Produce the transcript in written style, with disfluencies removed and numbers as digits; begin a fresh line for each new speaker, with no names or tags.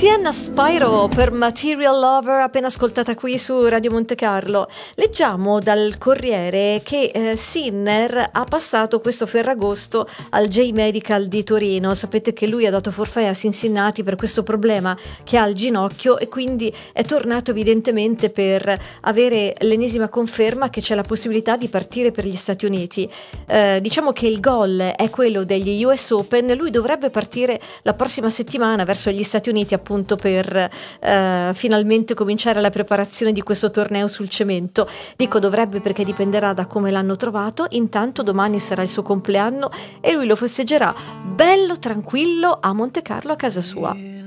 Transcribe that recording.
Sienna Spyro per Material Lover, appena ascoltata qui su Radio Monte Carlo. Leggiamo dal Corriere che Sinner ha passato questo Ferragosto al J-Medical di Torino. Sapete che lui ha dato forfait a Cincinnati per questo problema che ha al ginocchio e quindi è tornato evidentemente per avere l'ennesima conferma che c'è la possibilità di partire per gli Stati Uniti. Diciamo che il goal è quello degli US Open, lui dovrebbe partire la prossima settimana verso gli Stati Uniti appunto per finalmente cominciare la preparazione di questo torneo sul cemento. Dico dovrebbe perché dipenderà da come l'hanno trovato. Intanto domani sarà il suo compleanno e lui lo festeggerà bello tranquillo a Monte Carlo a casa sua.